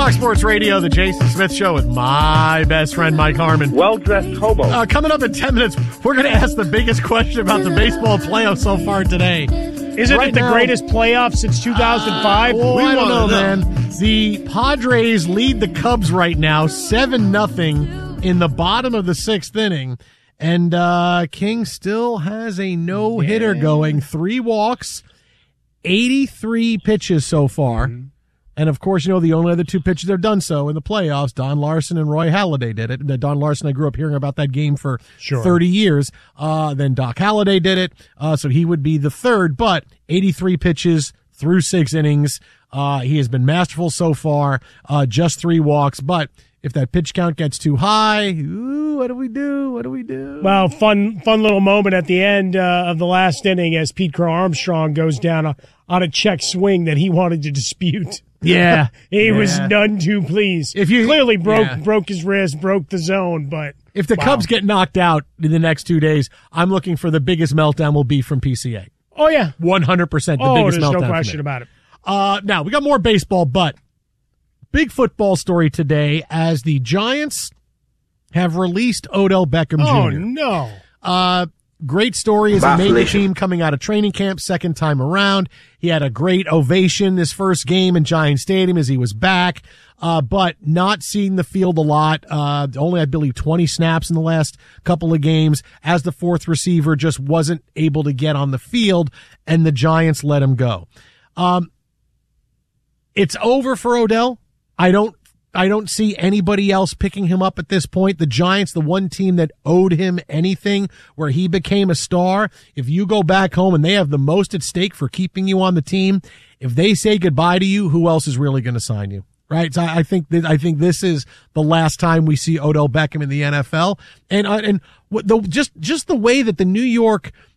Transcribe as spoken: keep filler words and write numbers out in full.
Fox Sports Radio, the Jason Smith Show with my best friend, Mike Harmon. Well-dressed hobo. Uh, coming up in ten minutes, we're going to ask the biggest question about the baseball playoffs so far today. Isn't right it the now, greatest playoff since two thousand five? Uh, well, we I don't know, know, man. The Padres lead the Cubs right now, seven nothing in the bottom of the sixth inning. And uh, King still has a no-hitter yeah. going. Three walks, eighty-three pitches so far. Mm-hmm. And, of course, you know, the only other two pitchers that have done so in the playoffs, Don Larson and Roy Halladay did it. Don Larson, I grew up hearing about that game for sure. thirty years. Uh, then Doc Halladay did it, uh, so he would be the third. But eighty-three pitches through six innings. Uh, he has been masterful so far, uh, just three walks. But if that pitch count gets too high, ooh, what do we do? What do we do? Well, fun fun little moment at the end uh, of the last inning as Pete Crow Armstrong goes down a, on a check swing that he wanted to dispute. Yeah. he yeah. was none too pleased. If you clearly broke yeah. broke his wrist, broke the zone, but if the wow. Cubs get knocked out in the next two days, I'm looking for the biggest meltdown will be from P C A. Oh yeah. one hundred percent the oh, biggest meltdown. Oh, there's no question about it. Uh now, we got more baseball, but big football story today as the Giants have released Odell Beckham oh, Junior Oh no. Uh Great story as he made the team coming out of training camp second time around. He had a great ovation this first game in Giant Stadium as he was back, uh, but not seeing the field a lot. Uh, only, I believe, twenty snaps in the last couple of games as the fourth receiver just wasn't able to get on the field, and the Giants let him go. Um, it's over for Odell. I don't I don't see anybody else picking him up at this point. The Giants, the one team that owed him anything where he became a star. If you go back home and they have the most at stake for keeping you on the team, if they say goodbye to you, who else is really going to sign you? Right. So I think that, I think this is the last time we see Odell Beckham in the N F L. And, uh, and what the, just, just the way that the New York